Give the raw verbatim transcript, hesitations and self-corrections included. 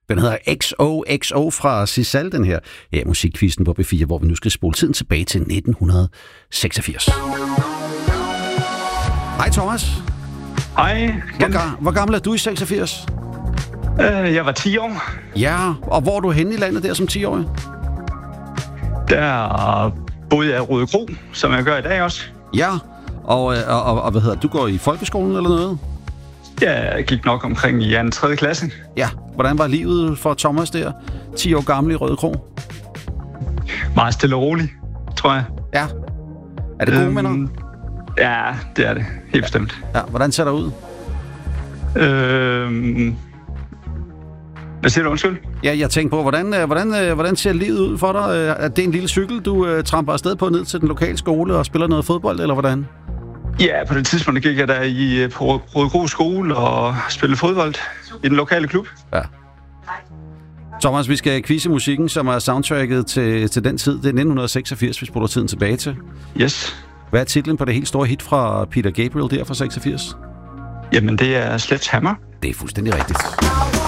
Den hedder X O X O fra Sisal, den her. Ja, musikkvisten på B fire, hvor vi nu skal spole tiden tilbage til nitten seksogfirs. Hej Thomas. Hej. Hvor, ga- hvor gammel er du i seksogfirs? Uh, jeg var ti år. Ja, og hvor er du henne i landet der som ti-årig? Der boede jeg i Røde Kro, som jeg gør i dag også. Ja, og, og, og, og hvad hedder du går i folkeskolen eller noget? Ja, jeg gik nok omkring i anden tredje klasse. Ja, hvordan var livet for Thomas der? ti år gammel i Røde Kro? Meget stille og roligt, tror jeg. Ja. Er det gode øhm, minder? Ja, det er det. Helt bestemt. Ja, hvordan ser det ud? Øhm, hvad siger du, undskyld? Ja, jeg tænker på, hvordan, hvordan, hvordan ser livet ud for dig? Er det en lille cykel, du uh, tramper afsted på ned til den lokale skole og spiller noget fodbold, eller hvordan? Ja, på det tidspunkt gik jeg der i, på Røde Kro skole og spillede fodbold i den lokale klub. Ja. Thomas, vi skal quizze musikken, som er soundtracket til, til den tid. Det er nitten seksogfirs, vi spoler tiden tilbage til. Yes. Hvad er titlen på det helt store hit fra Peter Gabriel der fra seksogfirs? Jamen, det er Sledgehammer. Det er fuldstændig rigtigt.